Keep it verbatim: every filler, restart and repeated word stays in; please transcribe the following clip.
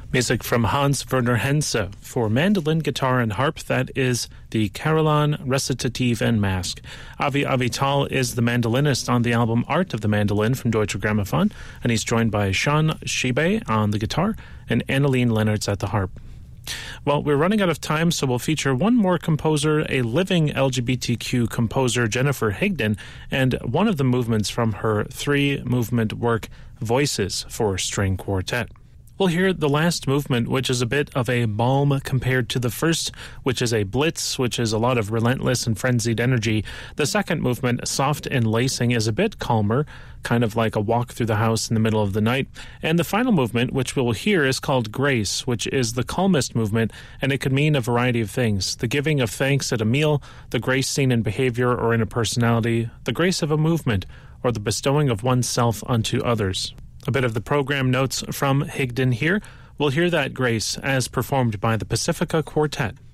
Music from Hans Werner Henze for mandolin, guitar, and harp. That is the Carillon Recitative and Mask. Avi Avital is the mandolinist on the album Art of the Mandolin from Deutsche Grammophon, and he's joined by Sean Shibe on the guitar and Annaline Leonards at the harp. Well, we're running out of time, so we'll feature one more composer, a living L G B T Q composer, Jennifer Higdon, and one of the movements from her three-movement work, Voices for String Quartet. We'll hear the last movement, which is a bit of a balm compared to the first, which is a blitz, which is a lot of relentless and frenzied energy. The second movement, soft and lacing, is a bit calmer, kind of like a walk through the house in the middle of the night. And the final movement, which we'll hear, is called Grace, which is the calmest movement, and it could mean a variety of things. The giving of thanks at a meal, the grace seen in behavior or in a personality, the grace of a movement, or the bestowing of oneself unto others. A bit of the program notes from Higdon here. We'll hear that grace as performed by the Pacifica Quartet.